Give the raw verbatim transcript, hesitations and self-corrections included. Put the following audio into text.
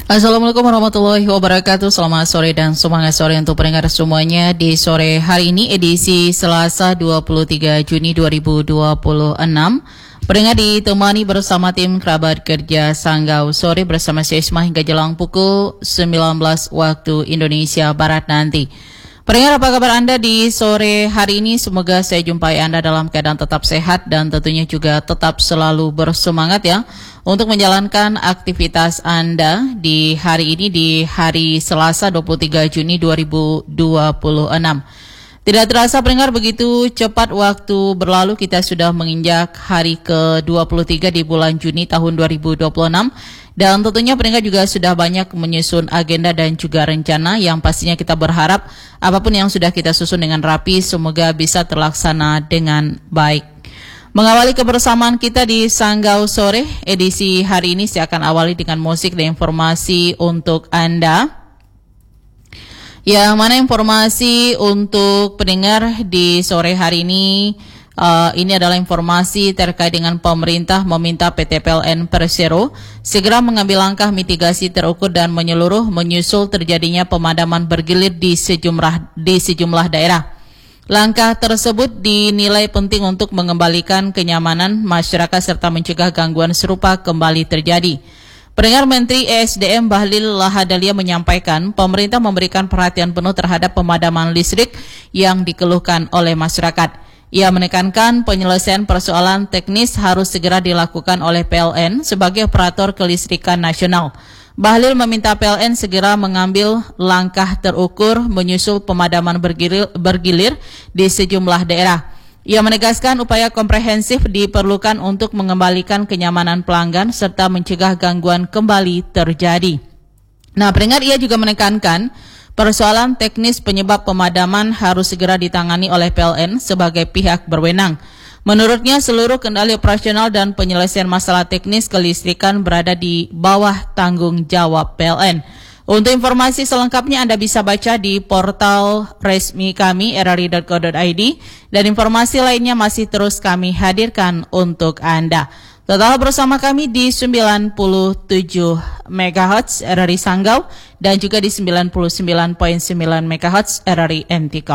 Assalamualaikum warahmatullahi wabarakatuh. Selamat sore dan semangat sore untuk pendengar semuanya di sore hari ini, edisi Selasa dua puluh tiga Juni dua ribu dua puluh enam. Pendengar ditemani bersama tim kerabat kerja Sanggau Sore bersama saya Isma hingga jelang pukul sembilan belas waktu Indonesia Barat nanti. Pendengar, apa kabar Anda di sore hari ini? Semoga saya jumpai Anda dalam keadaan tetap sehat dan tentunya juga tetap selalu bersemangat ya untuk menjalankan aktivitas Anda di hari ini, di hari Selasa dua puluh tiga Juni dua ribu dua puluh enam. Tidak terasa pendengar, begitu cepat waktu berlalu, kita sudah menginjak hari ke dua puluh tiga di bulan Juni tahun dua ribu dua puluh enam. Dan tentunya pendengar juga sudah banyak menyusun agenda dan juga rencana yang pastinya kita berharap apapun yang sudah kita susun dengan rapi semoga bisa terlaksana dengan baik. Mengawali kebersamaan kita di Sanggau Sore edisi hari ini, saya akan awali dengan musik dan informasi untuk Anda. Yang mana informasi untuk pendengar di sore hari ini, uh, ini adalah informasi terkait dengan pemerintah meminta P T P L N Persero segera mengambil langkah mitigasi terukur dan menyeluruh menyusul terjadinya pemadaman bergilir di sejumlah di sejumlah daerah. Langkah tersebut dinilai penting untuk mengembalikan kenyamanan masyarakat serta mencegah gangguan serupa kembali terjadi. Pendengar, Menteri E S D M Bahlil Lahadalia menyampaikan pemerintah memberikan perhatian penuh terhadap pemadaman listrik yang dikeluhkan oleh masyarakat. Ia menekankan penyelesaian persoalan teknis harus segera dilakukan oleh P L N sebagai operator kelistrikan nasional. Bahlil meminta P L N segera mengambil langkah terukur menyusul pemadaman bergilir, bergilir di sejumlah daerah. Ia menegaskan upaya komprehensif diperlukan untuk mengembalikan kenyamanan pelanggan serta mencegah gangguan kembali terjadi. Nah, pendengar, ia juga menekankan persoalan teknis penyebab pemadaman harus segera ditangani oleh P L N sebagai pihak berwenang. Menurutnya, seluruh kendali operasional dan penyelesaian masalah teknis kelistrikan berada di bawah tanggung jawab P L N. Untuk informasi selengkapnya Anda bisa baca di portal resmi kami r r i dot co dot i d dan informasi lainnya masih terus kami hadirkan untuk Anda. Total bersama kami di sembilan puluh tujuh megahertz R R I Sanggau dan juga di sembilan puluh sembilan koma sembilan megahertz R R I N T K.